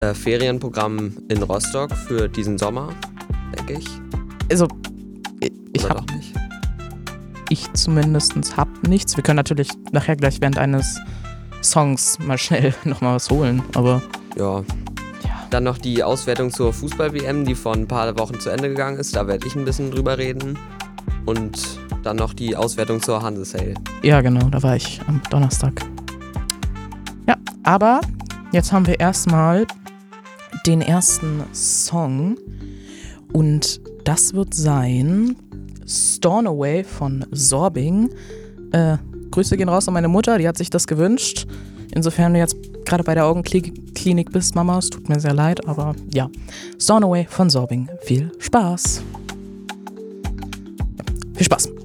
Ferienprogramm in Rostock für diesen Sommer, denke ich. Also, ich Oder habe doch nicht? ich zumindest hab nichts. Wir können natürlich nachher gleich während eines Songs mal schnell nochmal was holen, aber Ja. ja. Dann noch die Auswertung zur Fußball-WM, die vor ein paar Wochen zu Ende gegangen ist. Da werde ich ein bisschen drüber reden. Und dann noch die Auswertung zur Hanse-Sale. Ja, genau, da war ich am Donnerstag. Ja, aber jetzt haben wir erstmal den ersten Song und das wird sein Stornoway von Sorbing. Grüße gehen raus an meine Mutter, die hat sich das gewünscht. Insofern du jetzt gerade bei der Augenklinik bist, Mama, es tut mir sehr leid, aber ja. Stornoway von Sorbing. Viel Spaß. Viel Spaß.